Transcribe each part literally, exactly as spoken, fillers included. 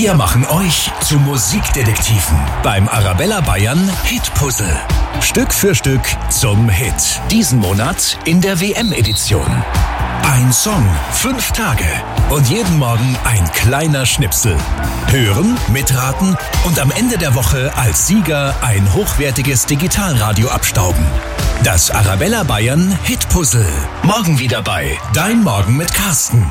Wir machen euch zu Musikdetektiven beim Arabella Bayern Hitpuzzle. Stück für Stück zum Hit. Diesen Monat in der W M-Edition. Ein Song, fünf Tage und jeden Morgen ein kleiner Schnipsel. Hören, mitraten und am Ende der Woche als Sieger ein hochwertiges Digitalradio abstauben. Das Arabella Bayern Hitpuzzle. Morgen wieder bei Dein Morgen mit Carsten.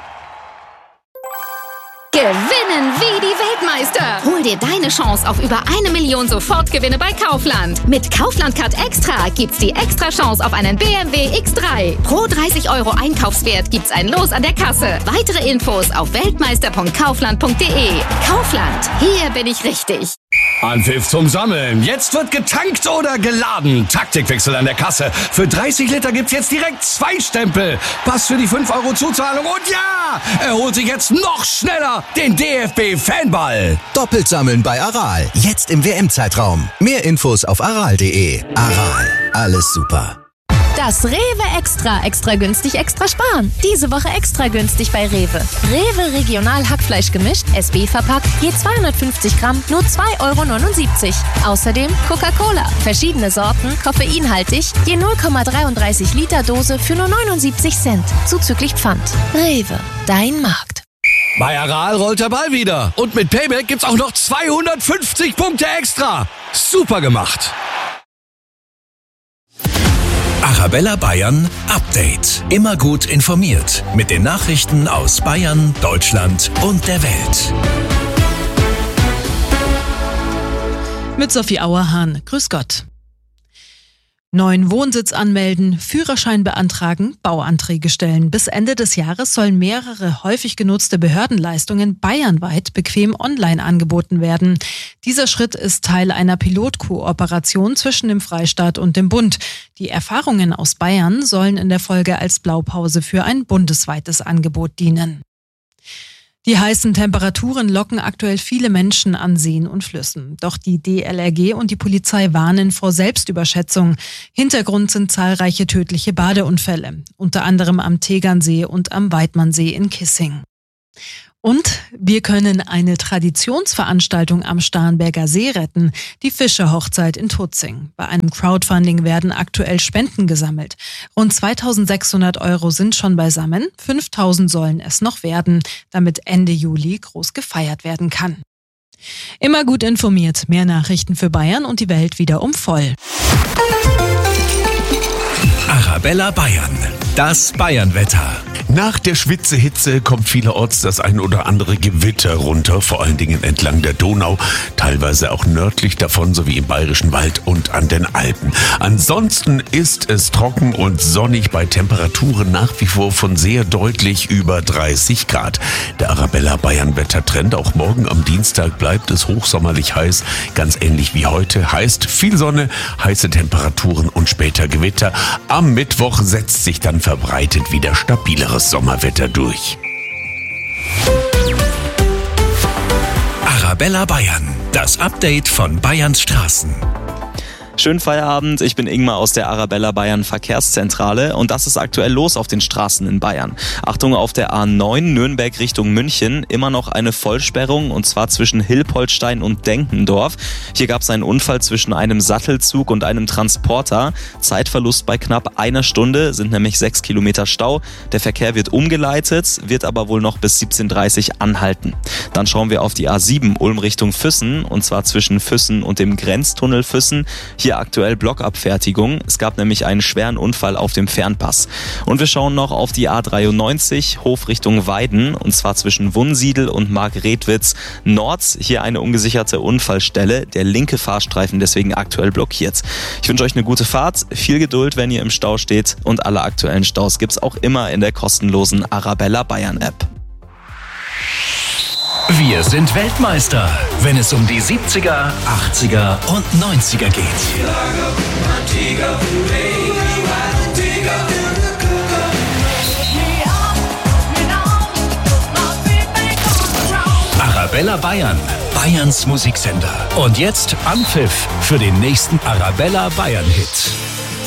Gewinnen wie die Weltmeister! Hol dir deine Chance auf über eine Million Sofortgewinne bei Kaufland. Mit Kaufland Card Extra gibt's die extra Chance auf einen B M W X drei. Pro dreißig Euro Einkaufswert gibt's ein Los an der Kasse. Weitere Infos auf weltmeister punkt kaufland punkt de. Kaufland, hier bin ich richtig. Anpfiff zum Sammeln. Jetzt wird getankt oder geladen. Taktikwechsel an der Kasse. Für dreißig Liter gibt's jetzt direkt zwei Stempel. Pass für die fünf Euro Zuzahlung. Und ja, er holt sich jetzt noch schneller den D F B-Fanball. Doppelt sammeln bei Aral. Jetzt im W M-Zeitraum. Mehr Infos auf aral punkt de. Aral. Alles super. Das Rewe Extra. Extra günstig, extra sparen. Diese Woche extra günstig bei Rewe. Rewe Regional Hackfleisch gemischt, S B verpackt, je zweihundertfünfzig Gramm, nur zwei Euro neunundsiebzig. Außerdem Coca-Cola. Verschiedene Sorten, koffeinhaltig, je null Komma dreiunddreißig Liter Dose für nur neunundsiebzig Cent. Zuzüglich Pfand. Rewe, dein Markt. Bei Aral rollt der Ball wieder. Und mit Payback gibt's auch noch zweihundertfünfzig Punkte extra. Super gemacht. Arabella Bayern Update. Immer gut informiert mit den Nachrichten aus Bayern, Deutschland und der Welt. Mit Sophie Auerhahn. Grüß Gott. Neuen Wohnsitz anmelden, Führerschein beantragen, Bauanträge stellen. Bis Ende des Jahres sollen mehrere häufig genutzte Behördenleistungen bayernweit bequem online angeboten werden. Dieser Schritt ist Teil einer Pilotkooperation zwischen dem Freistaat und dem Bund. Die Erfahrungen aus Bayern sollen in der Folge als Blaupause für ein bundesweites Angebot dienen. Die heißen Temperaturen locken aktuell viele Menschen an Seen und Flüssen. Doch die D L R G und die Polizei warnen vor Selbstüberschätzung. Hintergrund sind zahlreiche tödliche Badeunfälle, unter anderem am Tegernsee und am Weidmannsee in Kissing. Und wir können eine Traditionsveranstaltung am Starnberger See retten, die Fischerhochzeit in Tutzing. Bei einem Crowdfunding werden aktuell Spenden gesammelt. Rund zweitausendsechshundert Euro sind schon beisammen, fünftausend sollen es noch werden, damit Ende Juli groß gefeiert werden kann. Immer gut informiert, mehr Nachrichten für Bayern und die Welt wieder um voll. Arabella Bayern, das Bayernwetter. Nach der Schwitzehitze kommt vielerorts das ein oder andere Gewitter runter, vor allen Dingen entlang der Donau, teilweise auch nördlich davon sowie im Bayerischen Wald und an den Alpen. Ansonsten ist es trocken und sonnig bei Temperaturen nach wie vor von sehr deutlich über dreißig Grad. Der Arabella Bayern Wettertrend, auch morgen am Dienstag bleibt es hochsommerlich heiß, ganz ähnlich wie heute. Heißt viel Sonne, heiße Temperaturen und später Gewitter. Am Mittwoch setzt sich dann verbreitet wieder stabileres Sommerwetter durch. Arabella Bayern, das Update von Bayerns Straßen. Schönen Feierabend, ich bin Ingmar aus der Arabella Bayern Verkehrszentrale und das ist aktuell los auf den Straßen in Bayern. Achtung, auf der A neun Nürnberg Richtung München, immer noch eine Vollsperrung und zwar zwischen Hilpoltstein und Denkendorf. Hier gab es einen Unfall zwischen einem Sattelzug und einem Transporter. Zeitverlust bei knapp einer Stunde, sind nämlich sechs Kilometer Stau. Der Verkehr wird umgeleitet, wird aber wohl noch bis siebzehn Uhr dreißig anhalten. Dann schauen wir auf die A sieben Ulm Richtung Füssen und zwar zwischen Füssen und dem Grenztunnel Füssen. Hier aktuell Blockabfertigung. Es gab nämlich einen schweren Unfall auf dem Fernpass. Und wir schauen noch auf die A dreiundneunzig Hof Richtung Weiden und zwar zwischen Wunsiedel und Margretwitz Nord. Hier eine ungesicherte Unfallstelle. Der linke Fahrstreifen deswegen aktuell blockiert. Ich wünsche euch eine gute Fahrt, viel Geduld, wenn ihr im Stau steht und alle aktuellen Staus gibt's auch immer in der kostenlosen Arabella Bayern App. Wir sind Weltmeister, wenn es um die siebziger, achtziger und neunziger geht. Arabella Bayern, Bayerns Musiksender. Und jetzt Anpfiff für den nächsten Arabella Bayern Hit.